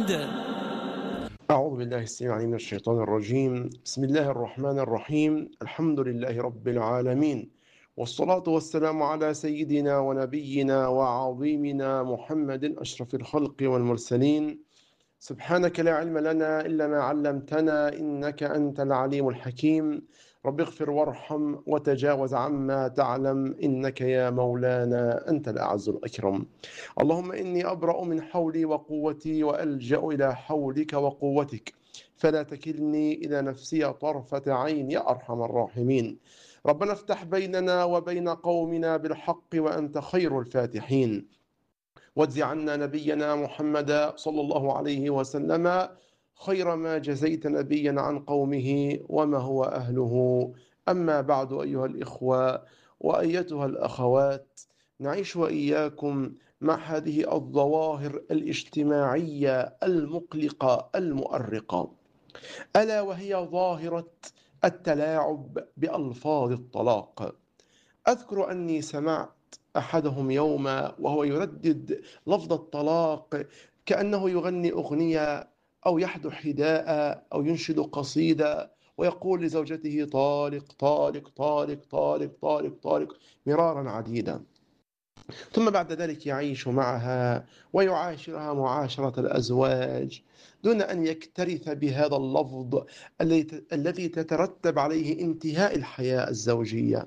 محمد. أعوذ بالله السميع العليم من الشيطان الرجيم. بسم الله الرحمن الرحيم. الحمد لله رب العالمين، والصلاة والسلام على سيدنا ونبينا وعظيمنا محمد أشرف الخلق والمرسلين. سبحانك لا علم لنا إلا ما علمتنا إنك أنت العليم الحكيم. رب اغفر وارحم وتجاوز عما تعلم إنك يا مولانا أنت الأعز الأكرم. اللهم إني أبرأ من حولي وقوتي وألجأ إلى حولك وقوتك، فلا تكلني إلى نفسي طرفة عين يا أرحم الراحمين. ربنا افتح بيننا وبين قومنا بالحق وأنت خير الفاتحين، واجز عنا نبينا محمد صلى الله عليه وسلم خير ما جزيت نبيا عن قومه وما هو أهله. أما بعد، أيها الإخوة وأيتها الأخوات، نعيش وإياكم مع هذه الظواهر الاجتماعية المقلقة المؤرقة، ألا وهي ظاهرة التلاعب بألفاظ الطلاق. أذكر أني سمعت أحدهم يوما وهو يردد لفظ الطلاق كأنه يغني أغنية أو يحدو حداء أو ينشد قصيدة، ويقول لزوجته طالق طالق طالق طالق طالق طالق مرارا عديدا، ثم بعد ذلك يعيش معها ويعاشرها معاشرة الأزواج دون أن يكترث بهذا اللفظ الذي تترتب عليه انتهاء الحياة الزوجية.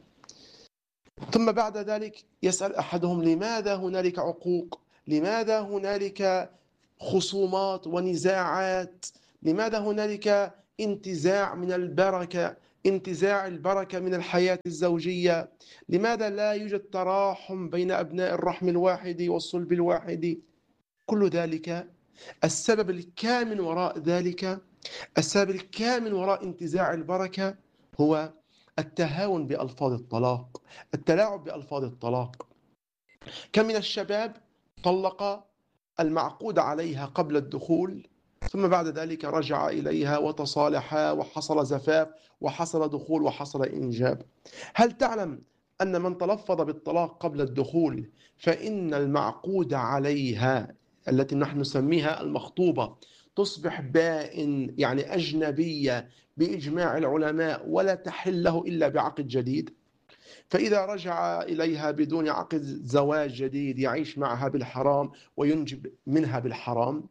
ثم بعد ذلك يسأل أحدهم لماذا هنالك عقوق؟ لماذا هنالك خصومات ونزاعات؟ لماذا هنالك انتزاع من البركة، انتزاع البركة من الحياة الزوجية؟ لماذا لا يوجد تراحم بين أبناء الرحم الواحد والصلب الواحد؟ كل ذلك السبب الكامن وراء ذلك، السبب الكامن وراء انتزاع البركة هو التهاون بألفاظ الطلاق، التلاعب بألفاظ الطلاق. كم من الشباب طلق المعقود عليها قبل الدخول، ثم بعد ذلك رجع إليها وتصالحا وحصل زفاف وحصل دخول وحصل إنجاب. هل تعلم أن من تلفظ بالطلاق قبل الدخول فإن المعقود عليها التي نحن نسميها المخطوبة تصبح بائن، يعني أجنبية بإجماع العلماء، ولا تحل له إلا بعقد جديد؟ فإذا رجع إليها بدون عقد زواج جديد يعيش معها بالحرام وينجب منها بالحرام.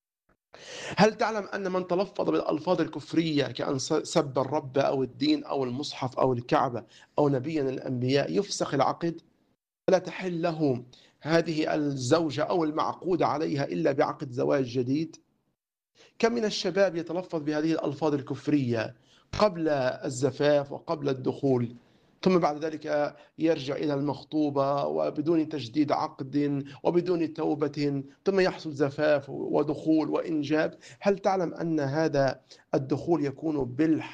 هل تعلم أن من تلفظ بالألفاظ الكفرية كأن سب الرب أو الدين أو المصحف أو الكعبة أو نبيا من الأنبياء يفسخ العقد، ولا تحل له هذه الزوجة أو المعقود عليها إلا بعقد زواج جديد؟ كم من الشباب يتلفظ بهذه الألفاظ الكفرية قبل الزفاف وقبل الدخول، ثم بعد ذلك يرجع إلى المخطوبة وبدون تجديد عقد وبدون توبة، ثم يحصل زفاف ودخول وإنجاب. هل تعلم أن هذا الدخول يكون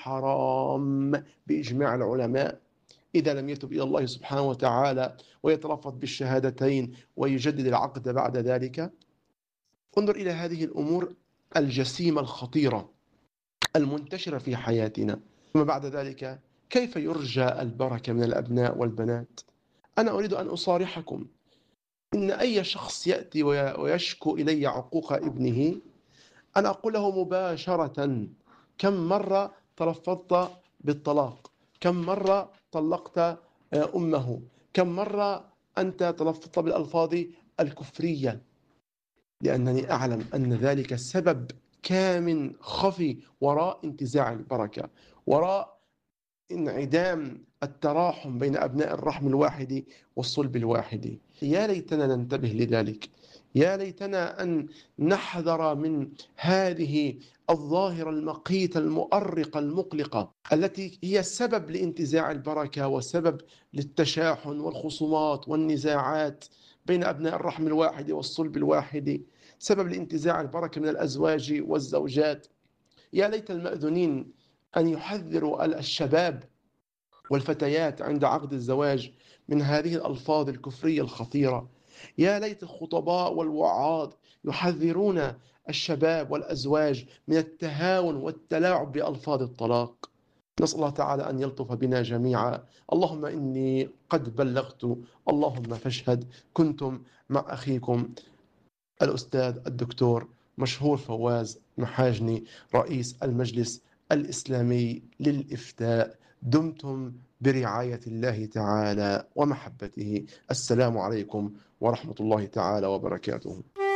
بالحرام بإجماع العلماء إذا لم يتب إلى الله سبحانه وتعالى ويتلفظ بالشهادتين ويجدد العقد بعد ذلك؟ انظر إلى هذه الأمور الجسيمة الخطيرة المنتشرة في حياتنا. ثم بعد ذلك كيف يرجى البركة من الأبناء والبنات؟ أنا أريد أن أصارحكم إن أي شخص يأتي ويشكو إلي عقوق ابنه، أنا أقول له مباشرة: كم مرة تلفظت بالطلاق؟ كم مرة طلقت أمه؟ كم مرة أنت تلفظت بالألفاظ الكفرية؟ لأنني أعلم أن ذلك سبب كامن خفي وراء انتزاع البركة، وراء انعدام التراحم بين أبناء الرحم الواحد والصلب الواحد. يا ليتنا ننتبه لذلك، يا ليتنا أن نحذر من هذه الظاهرة المقيتة المؤرقة المقلقة التي هي سبب لانتزاع البركة وسبب للتشاحن والخصومات والنزاعات بين أبناء الرحم الواحد والصلب الواحد، سبب لانتزاع البركة من الأزواج والزوجات. يا ليت المأذونين أن يحذروا الشباب والفتيات عند عقد الزواج من هذه الألفاظ الكفرية الخطيرة. يا ليت الخطباء والوعاظ يحذرون الشباب والأزواج من التهاون والتلاعب بألفاظ الطلاق. نسأل الله تعالى أن يلطف بنا جميعا. اللهم إني قد بلغت، اللهم فاشهد. كنتم مع أخيكم الأستاذ الدكتور مشهور فواز محاجني، رئيس المجلس الإسلامي للإفتاء. دمتم برعاية الله تعالى ومحبته. السلام عليكم ورحمة الله تعالى وبركاته.